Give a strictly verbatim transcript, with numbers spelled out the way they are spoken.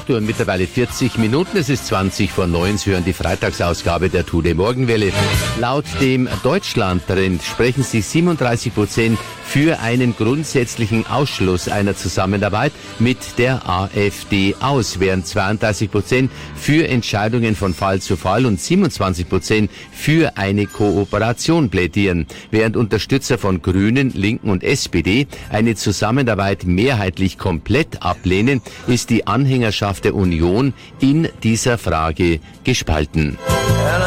acht Uhr und mittlerweile vierzig Minuten. Es ist zwanzig vor neun. Sie hören die Freitagsausgabe der Today Morgenwelle. Laut dem Deutschland-Trend sprechen sich siebenunddreißig Prozent für einen grundsätzlichen Ausschluss einer Zusammenarbeit mit der AfD aus, während zweiunddreißig Prozent für Entscheidungen von Fall zu Fall und siebenundzwanzig Prozent für eine Kooperation plädieren, während Unterstützer von Grünen, Linken und S P D eine Zusammenarbeit mehrheitlich komplett ablehnen, ist die Anhängerschaft der Union in dieser Frage gespalten.